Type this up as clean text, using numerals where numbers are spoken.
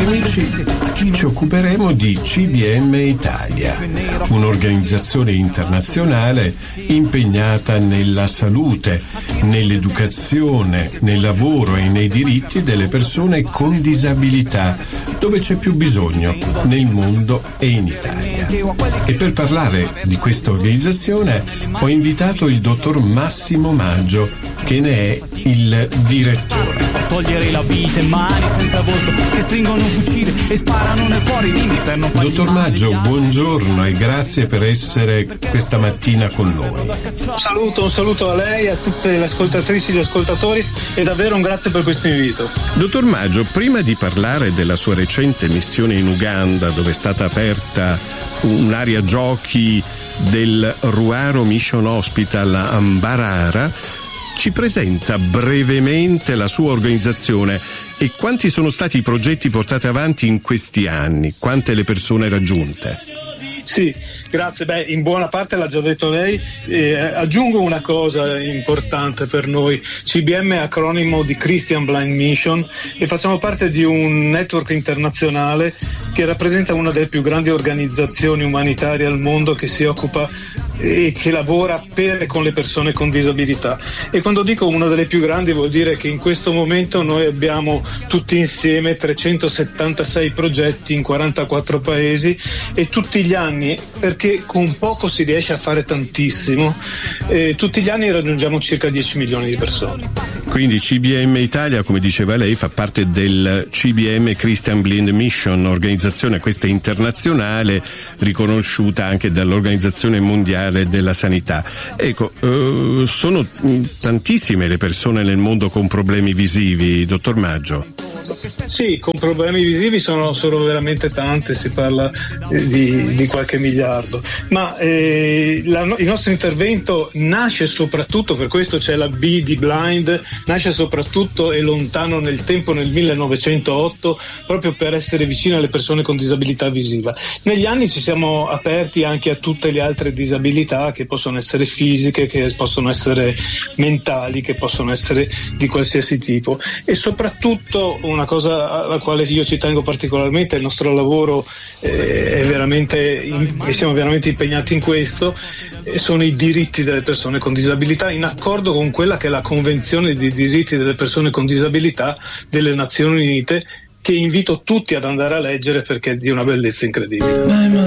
amici, ci occuperemo di CBM Italia, un'organizzazione internazionale impegnata nella salute, nell'educazione, nel lavoro e nei diritti delle persone con disabilità, dove c'è più bisogno nel mondo e in Italia. E per parlare di questa organizzazione ho invitato il dottor Massimo Maggio, che ne è il direttore. Togliere la vita in mani senza volto che stringono un fucile e sparano nel cuore dimmi per non fargli Dottor Maggio, buongiorno e grazie per essere questa mattina con noi. Un saluto a lei, a tutte le ascoltatrici e gli ascoltatori e davvero un grazie per questo invito. Dottor Maggio, prima di parlare della sua recente missione in Uganda, dove è stata aperta un'area giochi del Ruaro Mission Hospital a Mbarara, ci presenta brevemente la sua organizzazione e quanti sono stati i progetti portati avanti in questi anni, quante le persone raggiunte? Sì, grazie. In buona parte l'ha già detto lei. Aggiungo una cosa importante per noi. CBM è acronimo di Christian Blind Mission e facciamo parte di un network internazionale che rappresenta una delle più grandi organizzazioni umanitarie al mondo che si occupa e che lavora per e con le persone con disabilità. E quando dico una delle più grandi vuol dire che in questo momento noi abbiamo tutti insieme 376 progetti in 44 paesi e tutti gli anni, perché con poco si riesce a fare tantissimo, tutti gli anni raggiungiamo circa 10 milioni di persone. Quindi CBM Italia, come diceva lei, fa parte del CBM Christian Blind Mission, organizzazione questa internazionale riconosciuta anche dall'Organizzazione Mondiale della Sanità. Ecco, sono tantissime le persone nel mondo con problemi visivi, dottor Maggio. Sì, con problemi visivi sono veramente tante, si parla di qualche miliardo, ma il nostro intervento nasce soprattutto, per questo c'è la B di Blind, nasce soprattutto e lontano nel tempo, nel 1908, proprio per essere vicino alle persone con disabilità visiva. Negli anni ci siamo aperti anche a tutte le altre disabilità, che possono essere fisiche, che possono essere mentali, che possono essere di qualsiasi tipo, e soprattutto una cosa alla quale io ci tengo particolarmente, il nostro lavoro è veramente, siamo veramente impegnati in questo, sono i diritti delle persone con disabilità, in accordo con quella che è la Convenzione dei diritti delle persone con disabilità delle Nazioni Unite, che invito tutti ad andare a leggere perché è di una bellezza incredibile.